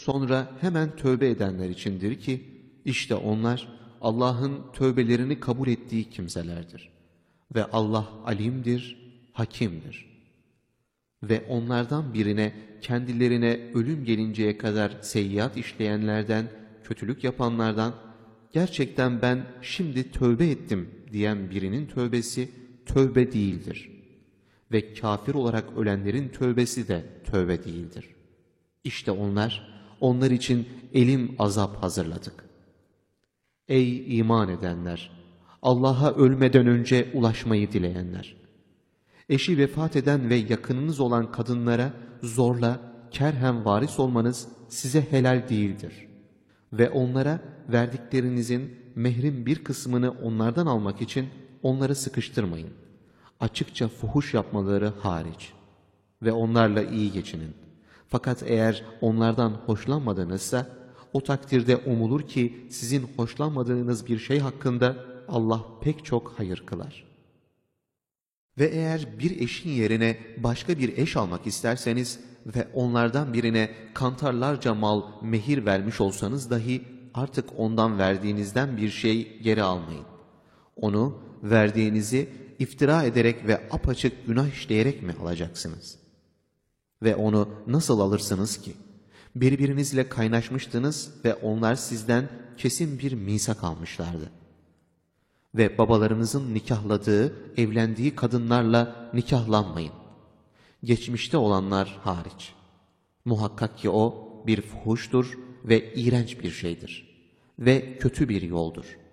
sonra hemen tövbe edenler içindir ki, işte onlar Allah'ın tövbelerini kabul ettiği kimselerdir. Ve Allah alimdir, hakimdir. Ve onlardan birine, kendilerine ölüm gelinceye kadar seyyiat işleyenlerden, kötülük yapanlardan, gerçekten ben şimdi tövbe ettim diyen birinin tövbesi tövbe değildir. Ve kafir olarak ölenlerin tövbesi de tövbe değildir. İşte onlar için elim azap hazırladık. Ey iman edenler! Allah'a ölmeden önce ulaşmayı dileyenler! Eşi vefat eden ve yakınınız olan kadınlara zorla, kerhen varis olmanız size helal değildir. Ve onlara verdiklerinizin mehrin bir kısmını onlardan almak için onları sıkıştırmayın. Açıkça fuhuş yapmaları hariç. Ve onlarla iyi geçinin. Fakat eğer onlardan hoşlanmadığınızsa, o takdirde umulur ki sizin hoşlanmadığınız bir şey hakkında Allah pek çok hayır kılar. Ve eğer bir eşin yerine başka bir eş almak isterseniz ve onlardan birine kantarlarca mal mehir vermiş olsanız dahi artık ondan verdiğinizden bir şey geri almayın. Onu verdiğinizi iftira ederek ve apaçık günah işleyerek mi alacaksınız? Ve onu nasıl alırsınız ki? Birbirinizle kaynaşmıştınız ve onlar sizden kesin bir misak almışlardı. Ve babalarınızın nikahladığı, evlendiği kadınlarla nikahlanmayın. Geçmişte olanlar hariç. Muhakkak ki o bir fuhuştur ve iğrenç bir şeydir. Ve kötü bir yoldur.